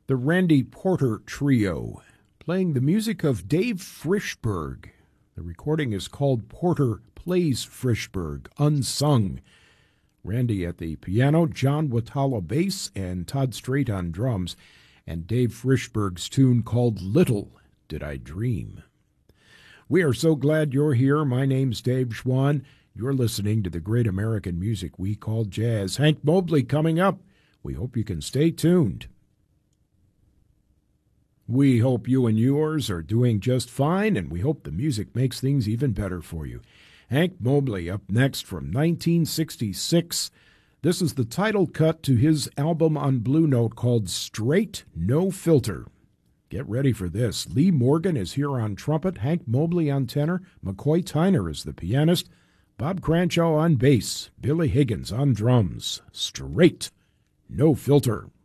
the Randy Porter Trio, playing the music of Dave Frishberg. The recording is called Porter Plays Frishberg, Unsung. Randy at the piano, John Watala bass, and Todd Strait on drums, and Dave Frishberg's tune called Little Did I Dream. We are so glad you're here. My name's Dave Schwann. You're listening to the great American music we call jazz. Hank Mobley coming up. We hope you can stay tuned. We hope you and yours are doing just fine, and we hope the music makes things even better for you. Hank Mobley up next from 1966. This is the title cut to his album on Blue Note called Straight No Filter. Get ready for this. Lee Morgan is here on trumpet, Hank Mobley on tenor, McCoy Tyner is the pianist, Bob Cranshaw on bass, Billy Higgins on drums. Straight No Filter.